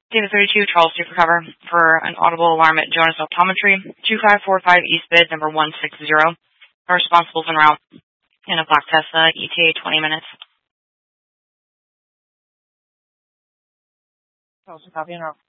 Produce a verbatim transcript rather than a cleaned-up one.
David thirty-two, Charles Street Recover for an audible alarm at Jonas Optometry, two five four five East Bid, number one six zero. Our responsibles en route in a black Tesla, E T A twenty minutes. Charles, copy en route.